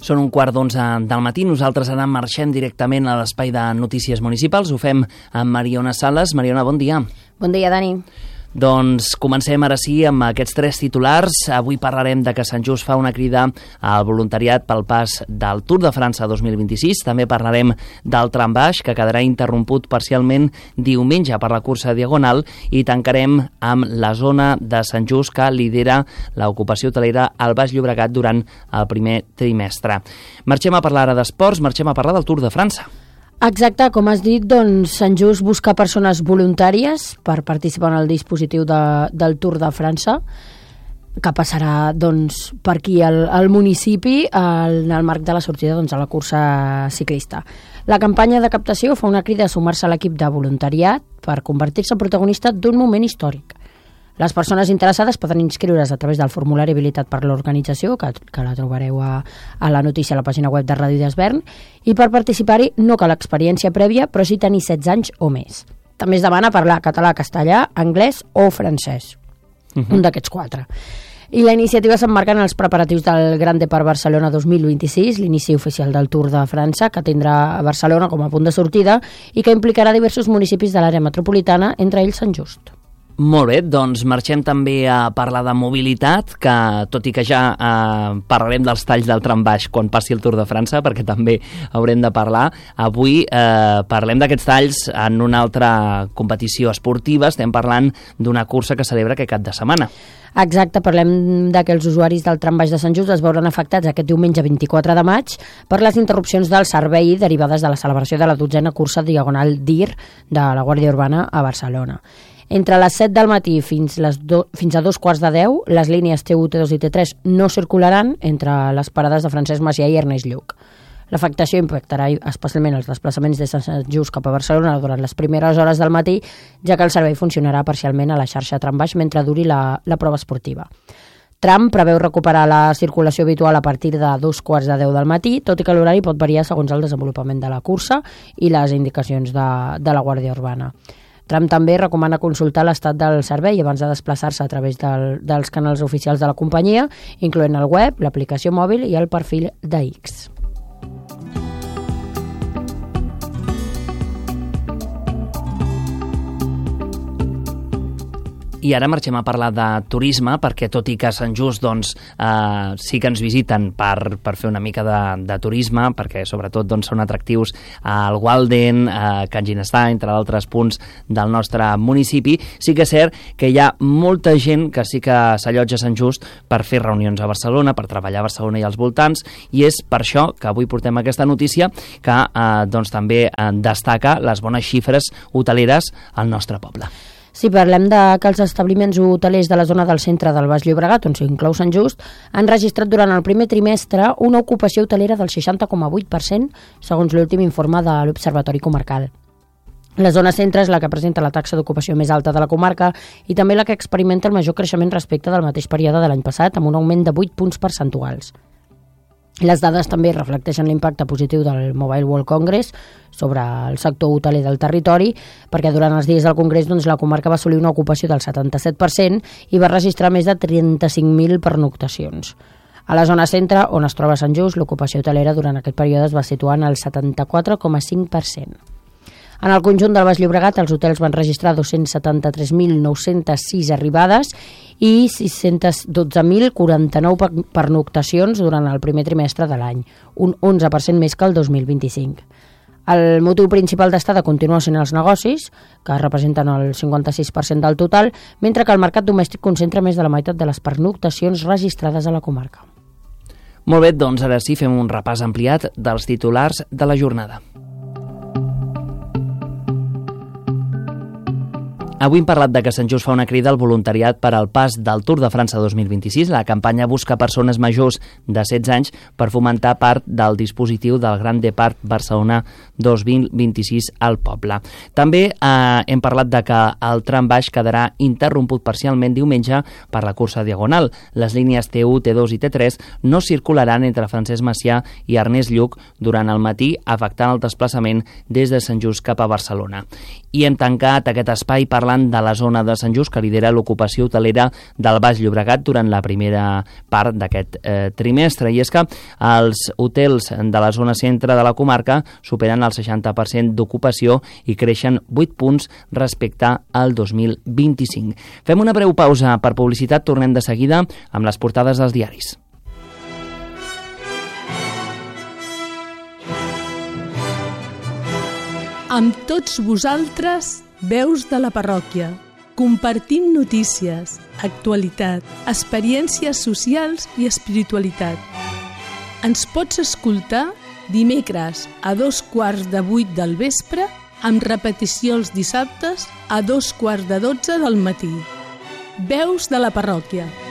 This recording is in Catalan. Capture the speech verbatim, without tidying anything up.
Són un quart d'onze del matí. Nosaltres ara marxem directament a l'espai de notícies municipals. Ho fem amb Mariona Sales. Mariona, bon dia. Bon dia, Dani. Doncs comencem ara sí amb aquests tres titulars. Avui parlarem de que Sant Just fa una crida al voluntariat pel pas del Tour de França dos mil vint-i-sis. També parlarem del trambaix, que quedarà interromput parcialment diumenge per la cursa diagonal, i tancarem amb la zona de Sant Just que lidera l'ocupació hotelera al Baix Llobregat durant el primer trimestre. Marxem a parlar ara d'esports, marxem a parlar del Tour de França. Exacte, com has dit, doncs, Sant Just busca persones voluntàries per participar en el dispositiu de, del Tour de França, que passarà doncs, per aquí al, al municipi en el marc de la sortida doncs, a la cursa ciclista. La campanya de captació fa una crida a sumar-se a l'equip de voluntariat per convertir-se en protagonista d'un moment històric. Les persones interessades poden inscriure's a través del formulari habilitat per l'organització, que, que la trobareu a, a la notícia a la pàgina web de Ràdio d'Esvern, i per participar-hi no cal experiència prèvia, però sí tenir setze anys o més. També es demana parlar català, castellà, anglès o francès, uh-huh. un d'aquests quatre. I la iniciativa s'emmarca en els preparatius del Gran Depart Barcelona dos mil vint-i-sis, l'inici oficial del Tour de França, que tindrà a Barcelona com a punt de sortida i que implicarà diversos municipis de l'àrea metropolitana, entre ells Sant Just. Molt bé, doncs marxem també a parlar de mobilitat, que tot i que ja eh, parlarem dels talls del trambaix quan passi el Tour de França, perquè també haurem de parlar, avui eh, parlem d'aquests talls en una altra competició esportiva. Estem parlant d'una cursa que celebra aquest cap de setmana. Exacte, parlem de que els usuaris del trambaix de Sant Just es veuran afectats aquest diumenge vint-i-quatre de maig per les interrupcions del servei derivades de la celebració de la dotzena cursa diagonal D I R de la Guàrdia Urbana a Barcelona. Entre les set del matí fins, les do, fins a dos quarts de deu, les línies T u, T dos i T tres no circularan entre les parades de Francesc Macià i Ernest Lluch. L'afectació impactarà especialment els desplaçaments des de Sant Just cap a Barcelona durant les primeres hores del matí, ja que el servei funcionarà parcialment a la xarxa trambaix mentre duri la, la prova esportiva. Tram preveu recuperar la circulació habitual a partir de dos quarts de deu del matí, tot i que l'horari pot variar segons el desenvolupament de la cursa i les indicacions de, de la Guàrdia Urbana. Tram també recomana consultar l'estat del servei abans de desplaçar-se a través del, dels canals oficials de la companyia, incloent el web, l'aplicació mòbil i el perfil d'X. I ara marxem a parlar de turisme, perquè tot i que a Sant Just doncs, eh, sí que ens visiten per, per fer una mica de, de turisme, perquè sobretot doncs, són atractius al Walden, a Can Ginestà, entre d'altres punts del nostre municipi, sí que és cert que hi ha molta gent que sí que s'allotja a Sant Just per fer reunions a Barcelona, per treballar a Barcelona i als voltants, i és per això que avui portem aquesta notícia que eh, doncs, també eh, destaca les bones xifres hoteleres al nostre poble. Si parlem de que els establiments hotelers de la zona del centre del Baix Llobregat, on s'inclou Sant Just, han registrat durant el primer trimestre una ocupació hotelera del seixanta coma vuit per cent, segons l'últim informe de l'Observatori Comarcal. La zona centre és la que presenta la taxa d'ocupació més alta de la comarca i també la que experimenta el major creixement respecte del mateix període de l'any passat, amb un augment de vuit punts percentuals. Les dades també reflecteixen l'impacte positiu del Mobile World Congress sobre el sector hoteler del territori, perquè durant els dies del congrés doncs, la comarca va assolir una ocupació del setanta-set per cent i va registrar més de trenta-cinc mil pernoctacions. A la zona centre, on es troba Sant Just, l'ocupació hotelera durant aquest període es va situar en el setanta-quatre coma cinc per cent. En el conjunt del Baix Llobregat, els hotels van registrar dos-cents setanta-tres mil nou-cents sis arribades i sis-cents dotze mil quaranta-nou pernoctacions durant el primer trimestre de l'any, un onze per cent més que el dos mil vint-i-cinc. El motiu principal d'estada continua sent els negocis, que representen el cinquanta-sis per cent del total, mentre que el mercat domèstic concentra més de la meitat de les pernoctacions registrades a la comarca. Molt bé, doncs ara sí fem un repàs ampliat dels titulars de la jornada. Avui hem parlat de que Sant Just fa una crida al voluntariat per al pas del Tour de França dos mil vint-i-sis. La campanya busca persones majors de setze anys per fomentar part del dispositiu del Gran Depart Barcelona dos mil vint-i-sis al poble. També eh, hem parlat de que el trambaix quedarà interromput parcialment diumenge per la cursa diagonal. Les línies T u, T dos i T tres no circularan entre Francesc Macià i Ernest Lluch durant el matí, afectant el desplaçament des de Sant Just cap a Barcelona. I hem tancat aquest espai parlant parlant de la zona de Sant Just, que lidera l'ocupació hotelera del Baix Llobregat durant la primera part d'aquest eh, trimestre. I és que els hotels de la zona centre de la comarca superen el seixanta per cent d'ocupació i creixen vuit punts respecte al dos mil vint-i-cinc. Fem una breu pausa per publicitat, tornem de seguida amb les portades dels diaris. Amb tots vosaltres, veus de la parròquia. Compartim notícies, actualitat, experiències socials i espiritualitat. Ens pots escoltar dimecres a dos quarts de vuit del vespre, amb repetició els dissabtes a dos quarts de dotze del matí. Veus de la parròquia.